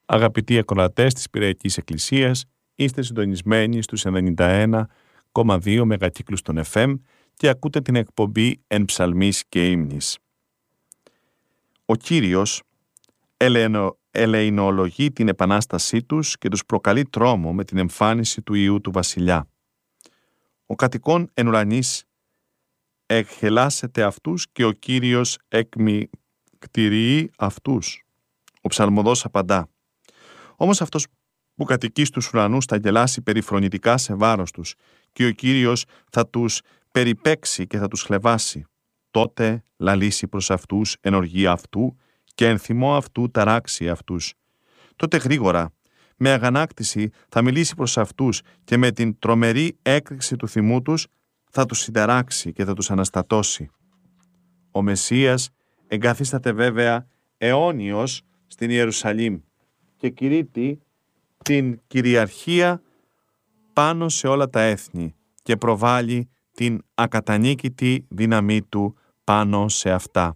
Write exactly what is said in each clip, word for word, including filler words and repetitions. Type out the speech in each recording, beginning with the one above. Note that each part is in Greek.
Αγαπητοί ακροατές της Πειραϊκής Εκκλησίας, είστε συντονισμένοι στους ενενήντα ένα κόμμα δύο μεγακύκλους των εφ εμ και ακούτε την εκπομπή «Εν ψαλμής και ύμνης». Ο Κύριος ελεηνο, ελεηνολογεί την επανάστασή τους και τους προκαλεί τρόμο με την εμφάνιση του Υιού του Βασιλιά. Ο κατοικών εν ουρανής εκχελάσεται αυτούς και ο Κύριος εκμυκτηριεί αυτούς. Ο ψαλμοδός απαντά: όμως αυτός που κατοικεί στους ουρανούς θα γελάσει περιφρονητικά σε βάρος τους και ο Κύριος θα τους περιπέξει και θα τους χλεβάσει. Τότε λαλήσει προς αυτούς εν οργή αυτού και εν θυμό αυτού ταράξει αυτούς. Τότε γρήγορα, με αγανάκτηση θα μιλήσει προς αυτούς και με την τρομερή έκρηξη του θυμού τους θα τους συνταράξει και θα τους αναστατώσει. Ο Μεσσίας εγκαθίσταται βέβαια αιώνιος στην Ιερουσαλήμ και κηρύττει την κυριαρχία πάνω σε όλα τα έθνη και προβάλλει την ακατανίκητη δύναμή του πάνω σε αυτά.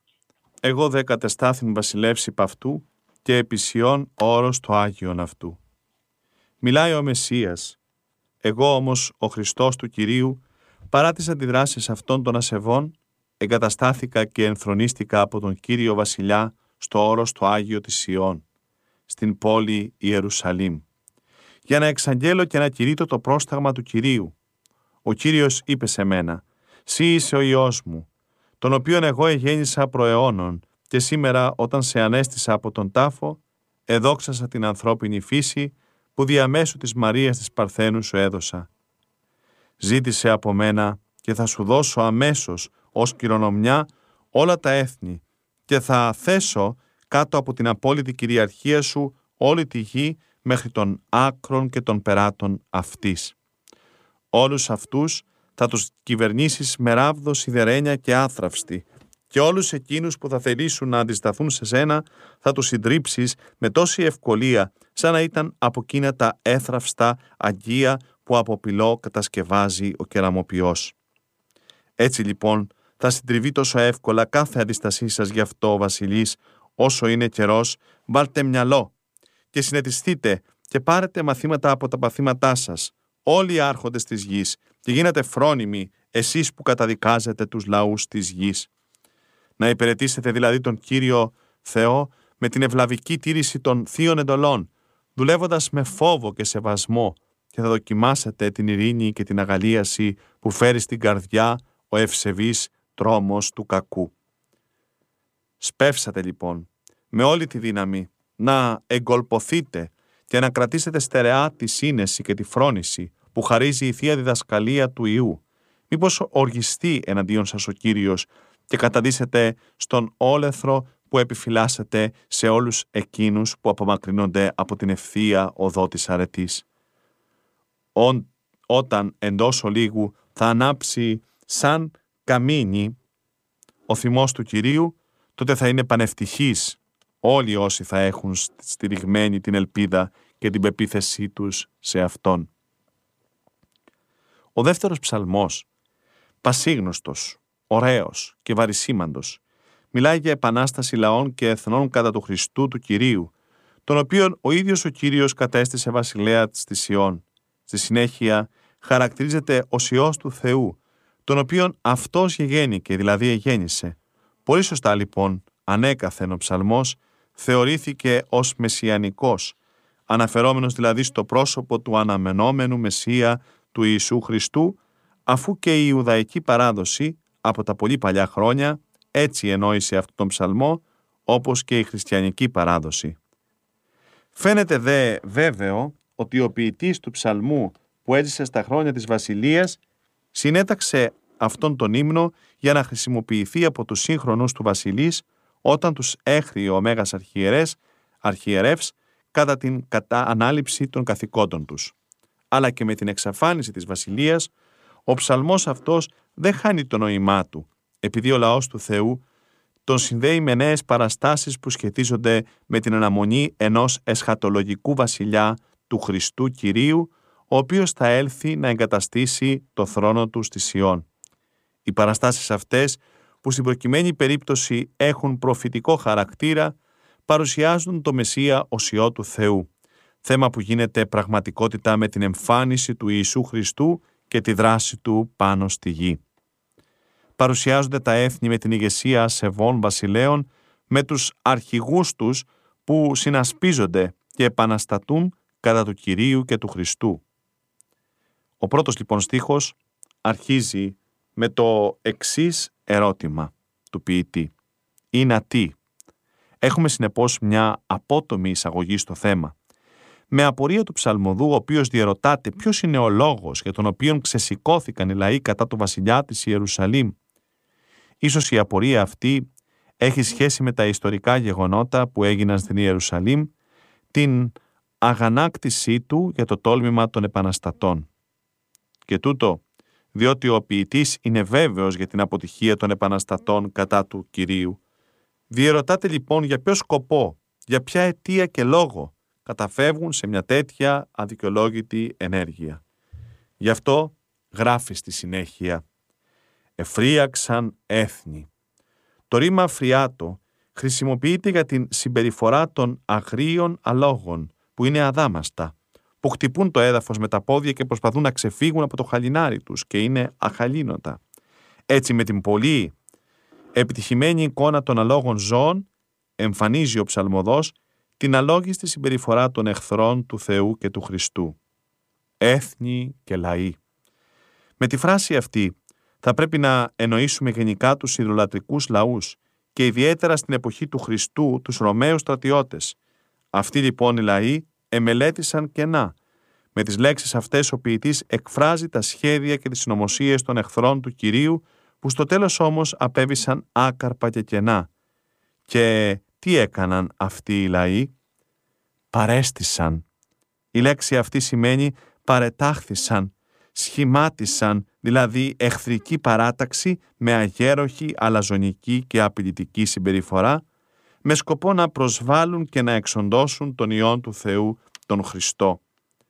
Εγώ δε κατεστάθην βασιλεύς υπ' αυτού και επισιών όρος το Άγιον αυτού. Μιλάει ο Μεσσίας. Εγώ όμως ο Χριστός του Κυρίου, παρά τις αντιδράσεις αυτών των ασεβών, εγκαταστάθηκα και ενθρονίστηκα από τον Κύριο Βασιλιά στο όρος το Άγιο της Σιών, στην πόλη Ιερουσαλήμ, για να εξαγγέλω και να κηρύττω το πρόσταγμα του Κυρίου. Ο Κύριος είπε σε μένα: «Συ είσαι ο Υιός μου, τον οποίον εγώ εγέννησα προαιώνων, και σήμερα όταν σε ανέστησα από τον τάφο, εδόξασα την ανθρώπινη φύση που διαμέσου της Μαρίας της Παρθένου σου έδωσα. Ζήτησε από μένα και θα σου δώσω αμέσως ως κληρονομιά όλα τα έθνη και θα θέσω κάτω από την απόλυτη κυριαρχία σου όλη τη γη μέχρι των άκρων και των περάτων αυτής. Όλους αυτούς θα τους κυβερνήσεις με ράβδο, σιδερένια και άθραυστη, και όλους εκείνους που θα θελήσουν να αντισταθούν σε σένα θα τους συντρίψεις με τόση ευκολία, σαν να ήταν από εκείνα τα έθραυστα αγγεία που από πυλό κατασκευάζει ο κεραμοποιός. Έτσι λοιπόν θα συντριβεί τόσο εύκολα κάθε αντίστασή σας γι' αυτό, βασιλείς, όσο είναι καιρός. Βάλτε μυαλό και συνετιστείτε και πάρετε μαθήματα από τα παθήματά σας, όλοι οι άρχοντες της γης, και γίνατε φρόνιμοι εσείς που καταδικάζετε τους λαούς της γης. Να υπηρετήσετε δηλαδή τον Κύριο Θεό με την ευλαβική τήρηση των θείων εντολών, δουλεύοντας με φόβο και σεβασμό, και θα δοκιμάσετε την ειρήνη και την αγαλίαση που φέρει στην καρδιά ο ευσεβής τρόμος του κακού. Σπεύσατε λοιπόν με όλη τη δύναμη να εγκολποθείτε και να κρατήσετε στερεά τη σύνεση και τη φρόνηση που χαρίζει η Θεία Διδασκαλία του Ιού. Μήπως οργιστεί εναντίον σας ο Κύριος και καταδύσετε στον όλεθρο που επιφυλάσσετε σε όλους εκείνους που απομακρύνονται από την ευθεία οδό της αρετής. Ό, όταν εντός ολίγου θα ανάψει σαν καμίνι ο θυμός του Κυρίου, τότε θα είναι πανευτυχείς όλοι όσοι θα έχουν στηριγμένη την ελπίδα και την πεποίθησή τους σε Αυτόν. Ο δεύτερος ψαλμός, πασίγνωστος, ωραίος και βαρισίμαντος, μιλάει για επανάσταση λαών και εθνών κατά του Χριστού του Κυρίου, τον οποίον ο ίδιος ο Κύριος κατέστησε βασιλέα της Σιών. Στη συνέχεια χαρακτηρίζεται ως Υιός του Θεού, τον οποίον αυτός γεγέννηκε, δηλαδή εγέννησε. Πολύ σωστά λοιπόν, ανέκαθεν ο ψαλμός θεωρήθηκε ως μεσιανικός, αναφερόμενος δηλαδή στο πρόσωπο του αναμενόμενου Μεσσία του Ιησού Χριστού, αφού και η Ιουδαϊκή παράδοση από τα πολύ παλιά χρόνια έτσι ενόησε αυτόν τον ψαλμό, όπως και η χριστιανική παράδοση. Φαίνεται δε βέβαιο ότι ο ποιητής του ψαλμού που έζησε στα χρόνια της Βασιλείας συνέταξε αυτόν τον ύμνο για να χρησιμοποιηθεί από τους σύγχρονους του βασιλείς όταν τους έχριε ο Μέγας Αρχιερές, Αρχιερεύς κατά την κατά ανάληψη των καθηκόντων τους. Αλλά και με την εξαφάνιση της βασιλείας, ο ψαλμός αυτός δεν χάνει το νόημά του, επειδή ο λαός του Θεού τον συνδέει με νέες παραστάσεις που σχετίζονται με την αναμονή ενός εσχατολογικού βασιλιά του Χριστού Κυρίου, ο οποίος θα έλθει να εγκαταστήσει το θρόνο του στη Σιών. Οι παραστάσεις αυτές, που στην προκειμένη περίπτωση έχουν προφητικό χαρακτήρα, παρουσιάζουν το Μεσσία ως Υιό του Θεού, θέμα που γίνεται πραγματικότητα με την εμφάνιση του Ιησού Χριστού και τη δράση του πάνω στη γη. Παρουσιάζονται τα έθνη με την ηγεσία ασεβών βασιλέων, με τους αρχηγούς τους που συνασπίζονται και επαναστατούν κατά του Κυρίου και του Χριστού. Ο πρώτος λοιπόν στίχος αρχίζει με το εξής ερώτημα του ποιητή. Είναι τι? Έχουμε συνεπώς μια απότομη εισαγωγή στο θέμα. Με απορία του ψαλμοδού, ο οποίος διερωτάται ποιος είναι ο λόγος για τον οποίο ξεσηκώθηκαν οι λαοί κατά του βασιλιά της Ιερουσαλήμ. Ίσως η απορία αυτή έχει σχέση με τα ιστορικά γεγονότα που έγιναν στην Ιερουσαλήμ, την αγανάκτησή του για το τόλμημα των επαναστατών. Και τούτο διότι ο ποιητής είναι βέβαιος για την αποτυχία των επαναστατών κατά του Κυρίου. Διερωτάται λοιπόν για ποιο σκοπό, για ποια αιτία και λόγο καταφεύγουν σε μια τέτοια αδικαιολόγητη ενέργεια. Γι' αυτό γράφει στη συνέχεια «Εφρίαξαν έθνη». Το ρήμα φριάτο χρησιμοποιείται για την συμπεριφορά των αγρίων αλόγων που είναι αδάμαστα, που χτυπούν το έδαφος με τα πόδια και προσπαθούν να ξεφύγουν από το χαλινάρι τους και είναι αχαλήνοτα. Έτσι με την πολύ επιτυχημένη εικόνα των αλόγων ζώων εμφανίζει ο ψαλμοδός την αλόγιστη συμπεριφορά των εχθρών του Θεού και του Χριστού. Έθνη και λαοί. Με τη φράση αυτή θα πρέπει να εννοήσουμε γενικά τους ιδωλατρικούς λαούς και ιδιαίτερα στην εποχή του Χριστού τους Ρωμαίους στρατιώτες. Αυτοί λοιπόν οι λαοί εμελέτησαν κενά. Με τις λέξεις αυτές ο ποιητής εκφράζει τα σχέδια και τις συνωμοσίες των εχθρών του Κυρίου, που στο τέλος όμως απέβησαν άκαρπα και κενά. Και τι έκαναν αυτοί οι λαοί? Παρέστησαν. Η λέξη αυτή σημαίνει παρετάχθησαν, σχημάτισαν, δηλαδή εχθρική παράταξη με αγέροχη, αλαζονική και απειλητική συμπεριφορά, με σκοπό να προσβάλλουν και να εξοντώσουν τον Υιόν του Θεού, τον Χριστό.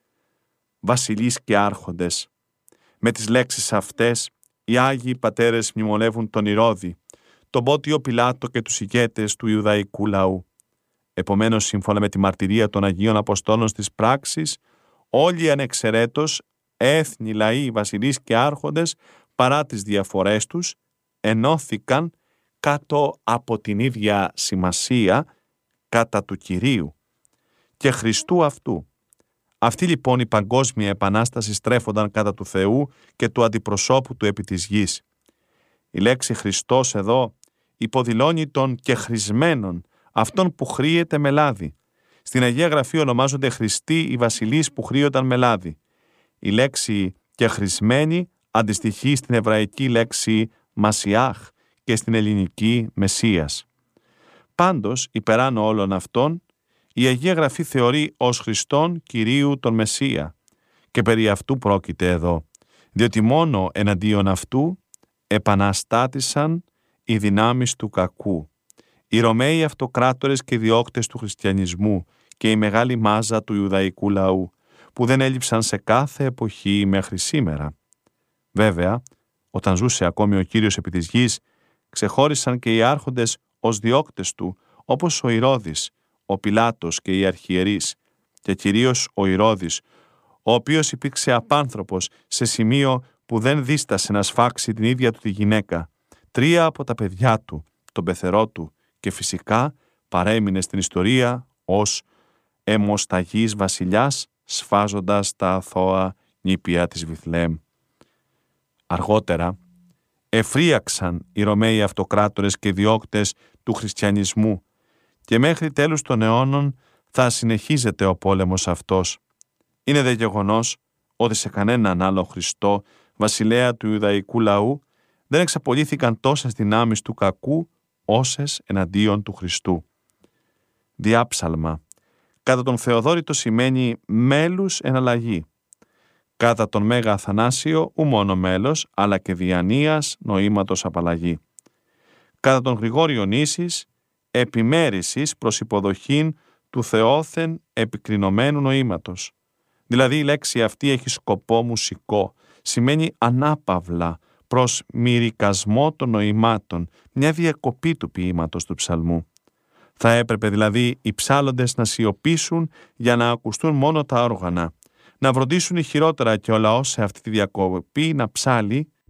Βασιλείς και άρχοντες. Με τις λέξεις αυτές οι Άγιοι Πατέρες μνημονεύουν τον Ηρώδη, τον Πόντιο Πιλάτο και τους ηγέτες του Ιουδαϊκού λαού. Επομένως, σύμφωνα με τη μαρτυρία των Αγίων Αποστόλων στις πράξεις, όλοι ανεξαιρέτως, έθνη, λαοί, βασιλείς και άρχοντες, παρά τις διαφορές τους, ενώθηκαν κάτω από την ίδια σημασία κατά του Κυρίου και Χριστού αυτού. Αυτή λοιπόν η παγκόσμια επανάσταση στρέφονταν κατά του Θεού και του αντιπροσώπου του επί της γης. Η λέξη Χριστός εδώ υποδηλώνει τον κεχρισμένον, αυτόν που χρήεται με λάδι. Στην Αγία Γραφή ονομάζονται Χριστοί οι βασιλείς που χρήονταν με λάδι. Η λέξη κεχρισμένη αντιστοιχεί στην εβραϊκή λέξη Μασιάχ και στην ελληνική Μεσσίας. Πάντως, υπεράνω όλων αυτών, η Αγία Γραφή θεωρεί ως Χριστόν Κυρίου τον Μεσσία και περί αυτού πρόκειται εδώ, διότι μόνο εναντίον αυτού επαναστάτησαν οι δυνάμεις του κακού, οι Ρωμαίοι αυτοκράτορες και διώκτες του χριστιανισμού και η μεγάλη μάζα του Ιουδαϊκού λαού, που δεν έλειψαν σε κάθε εποχή μέχρι σήμερα. Βέβαια, όταν ζούσε ακόμη ο Κύριος επί της γης, ξεχώρισαν και οι άρχοντες ως διώκτες του, όπως ο Ηρώδης, ο Πιλάτος και οι αρχιερείς, και κυρίως ο Ηρώδης, ο οποίος υπήρξε απάνθρωπος σε σημείο που δεν δίστασε να σφάξει την ίδια του τη γυναίκα, τρία από τα παιδιά του, τον πεθερό του, και φυσικά παρέμεινε στην ιστορία ως αιμοσταγής βασιλιάς, σφάζοντας τα αθώα νήπια της Βιθλεέμ. Αργότερα, εφρίαξαν οι Ρωμαίοι αυτοκράτορες και διώκτες του χριστιανισμού και μέχρι τέλους των αιώνων θα συνεχίζεται ο πόλεμος αυτός. Είναι δε γεγονός ότι σε κανέναν άλλο Χριστό, βασιλέα του Ιουδαϊκού λαού, δεν εξαπολύθηκαν τόσες δυνάμεις του κακού όσες εναντίον του Χριστού. Διάψαλμα. Κατά τον Θεοδόρητο σημαίνει μέλους εναλλαγή. Κατά τον Μέγα Αθανάσιο ου μόνο μέλος, αλλά και διανοίας νοήματος απαλλαγή. Κατά τον Γρηγόριο Νήσης, επιμέρησης προς υποδοχήν του θεόθεν επικρινωμένου νοήματος. Δηλαδή η λέξη αυτή έχει σκοπό μουσικό, σημαίνει ανάπαυλα προς μυρικασμό των νοημάτων, μια διακοπή του ποίηματος του ψαλμού. Θα έπρεπε δηλαδή οι ψάλλοντες να σιωπήσουν για να ακουστούν μόνο τα όργανα, να βροντίσουν χειρότερα και ο λαός σε αυτή τη διακοπή να ψάλει